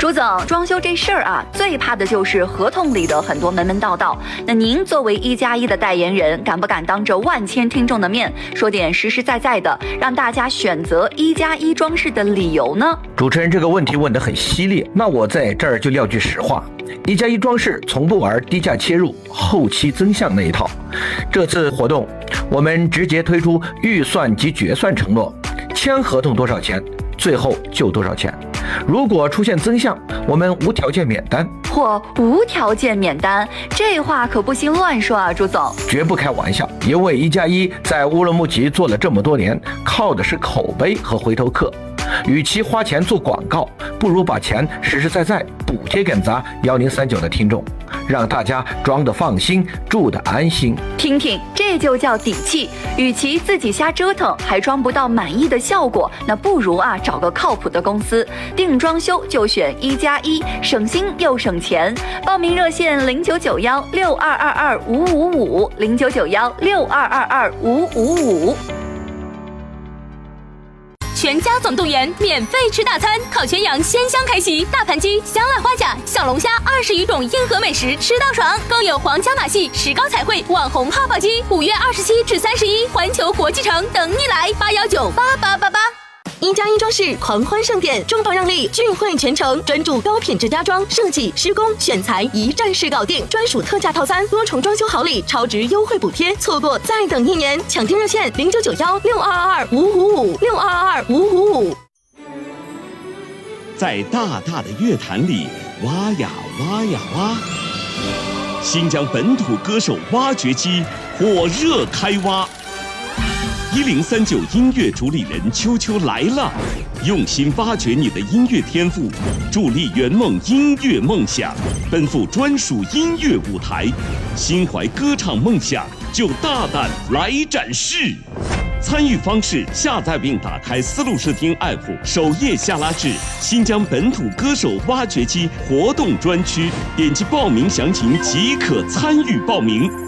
朱总，装修这事儿啊，最怕的就是合同里的很多门门道道。那您作为1+1的代言人，敢不敢当着万千听众的面说点实实在在的，让大家选择1+1装饰的理由呢？ 主持人这个问题问得很犀利，那我在这儿就撂句实话，1+1装饰从不玩低价切入、后期增项那一套。这次活动，我们直接推出预算及决算承诺，签合同多少钱，最后就多少钱。如果出现增项，我们无条件免单。 或无条件免单，这话可不行乱说啊，朱总。 绝不开玩笑，因为1+1在乌鲁木齐做了这么多年，靠的是口碑和回头客。与其花钱做广告，不如把钱实实在在补贴给咱1039的听众，让大家装得放心，住得安心。 听听，这就叫底气。与其自己瞎折腾还装不到满意的效果，那不如找个靠谱的公司，定装修就选1+1，省心又省钱。报名热线0991-6222-555，0991-6222-555。 全家总动员免费吃大餐，烤全羊鲜香开席，大盘鸡、香辣花甲、小龙虾20余种硬核美食吃到爽，更有皇家马戏、石膏彩绘、网红泡泡鸡，5月27至31，环球国际城等你来，8198888。1+1装饰狂欢盛典，重磅让利，聚会全程，专注高品质家装设计、施工、选材，一站式搞定，专属特价套餐，多重装修好礼，超值优惠补贴，错过再等1年，抢订热线0991-6222-555，6222-555。 在大大的乐坛里挖呀挖呀挖，新疆本土歌手挖掘机火热开挖。1039音乐主理人秋秋来了，用心挖掘你的音乐天赋，助力圆梦音乐梦想，奔赴专属音乐舞台，心怀歌唱梦想就大胆来展示。参与方式：下载并打开丝路视听 App， 首页下拉至新疆本土歌手挖掘机活动专区，点击报名详情即可参与报名。